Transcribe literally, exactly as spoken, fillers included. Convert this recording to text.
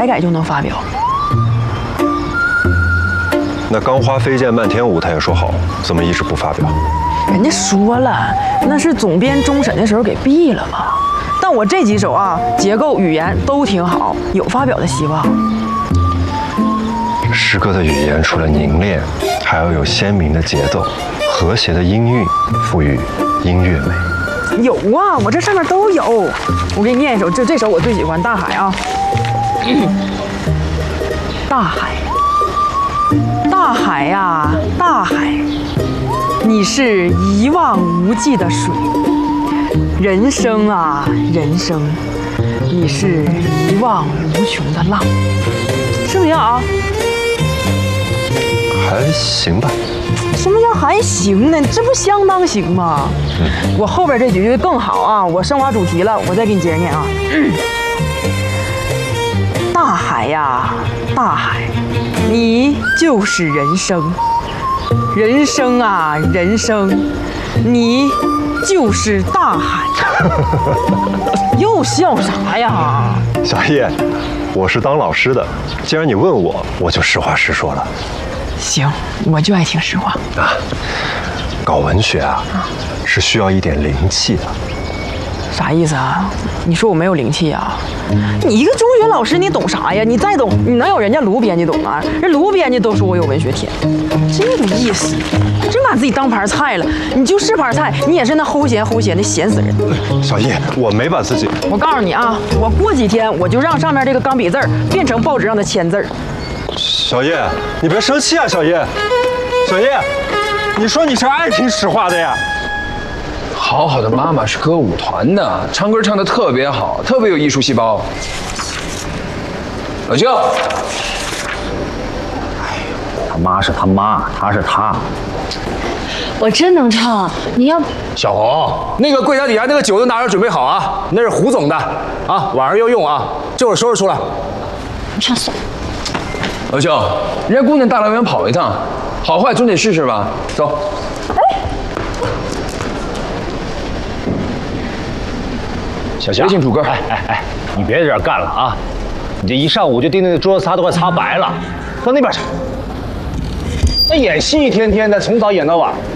改改就能发表。 那钢花飞溅漫天舞，他也说好，怎么一直不发表？ 人家说了，那是总编终审的时候给毙了嘛。但我这几首啊，结构、语言都挺好，有发表的希望。 诗歌的语言除了凝练，还要有鲜明的节奏、和谐的音韵，赋予音乐美。 有啊，我这上面都有。我给你念一首，这这首我最喜欢，《大海》啊。大海，大海呀，大海，你是一望无际的水。人生啊，人生，你是一望无穷的浪。是不是啊？ 还行吧。 什么叫还行呢？这不相当行吗？嗯、我后边这几句更好啊！我升华主题了，我再给你接着念啊。嗯、大海呀，大海，你就是人生。人生啊，人生，你就是大海。又笑啥呀？ 小叶，我是当老师的，既然你问我，我就实话实说了。 行，我就爱听实话啊。搞文学啊，是需要一点灵气的。 啥意思啊？你说我没有灵气啊？你一个中学老师，你懂啥呀？你再懂，你能有人家卢编辑懂啊？人卢编辑都说我有文学天，这个意思，真把自己当盘菜了。你就是盘菜，你也是那齁咸齁咸的咸死人。 小叶，我没把自己…… 我告诉你啊，我过几天我就让上面这个钢笔字儿变成报纸上的签字儿。 小叶，你别生气啊，小叶，小叶，你说你是爱听实话的呀？ 好好的妈妈是歌舞团的，唱歌唱得特别好，特别有艺术细胞。老舅， 哎，他妈是他妈，他是他。 我真能唱，你要小红，那个柜台底下那个酒都拿着准备好啊，那是胡总的啊，晚上要用啊，这会儿收拾出来。 唱算。 老舅，人家姑娘大老远跑一趟，好坏总得试试吧？走。哎。 小夏， 微信主歌。 哎哎哎，你别在这儿干了啊！你这一上午就盯着那桌子擦都快擦白了，到那边去。那演戏一天天的，从早演到晚，